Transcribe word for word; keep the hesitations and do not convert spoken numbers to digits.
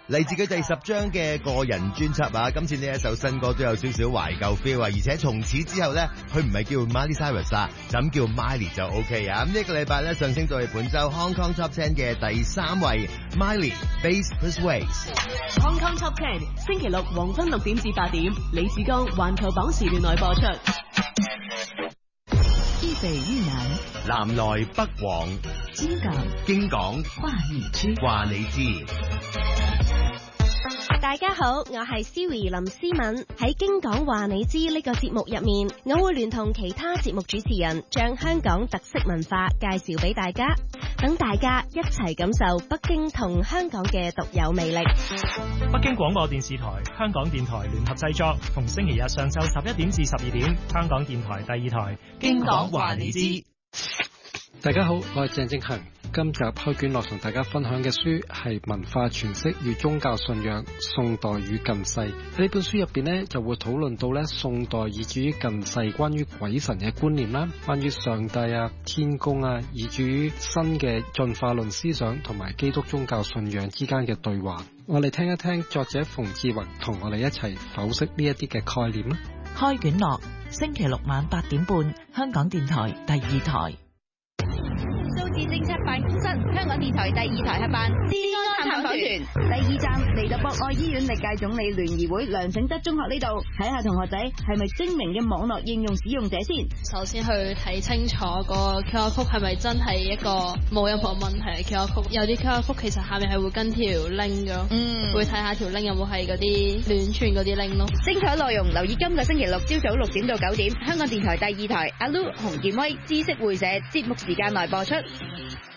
嚟自佢第十張嘅個人專輯啊。今次呢一首新歌都有少少懷舊 feel 啊，而且從此之後咧，佢唔係叫 Miley Cyrus 啦，就咁叫 Miley 就 OK 啊。咁呢個禮拜咧上升到係本周 Hong Kong Top Ten 嘅第三位 Miley Bass Plus Ways。 Hong Kong Top Ten 星期六黃昏六點至八點，李志剛環球榜時段內播出。 一北一南， 南來北往， 京港京港話你知， 話你知。 大家好，我係 Siri 林思敏。喺京港話你知呢個節目入面，我會聯同其他節目主持人，將香港特色文化介紹俾大家，等大家一齊感受北京同香港嘅獨有魅力。 北京廣播電視台、香港電台聯合製作，逢星期日上晝十一點至十二點，香港電台第二台京港話你知。 大家好，我係鄭正恒。今集開卷樂同大家分享嘅書係文化詮釋與宗教信仰宋代與近世。喺呢本書入邊呢，就會討論到咧宋代以至於近世關於鬼神嘅觀念啦，關於上帝啊、天公啊，以至於新嘅進化論思想同埋基督宗教信仰之間嘅對話。我哋聽一聽作者馮志宏同我哋一齊剖析呢一啲嘅概念啦。 開卷樂星期六晚八點半，香港電台第二台。 數字政策辦公室，香港電台第二台合辦治安探訪團，第二站嚟到博愛醫院歷屆總理聯誼會梁醒德中學呢度，睇下同學仔係咪精明嘅網絡應用使用者先。 首先去睇清楚個 Q R code 係咪真係一個冇任何問題嘅 Q R code， 有啲 Q R code 其實下面係會跟條 link 㗎，嗯，會睇下條 link 有冇係嗰啲亂傳嗰啲 link 咯。 精彩內容留意今個星期六朝早六點到九點，香港電台第二台阿 Lu 洪建威知識會社節目時間內播出。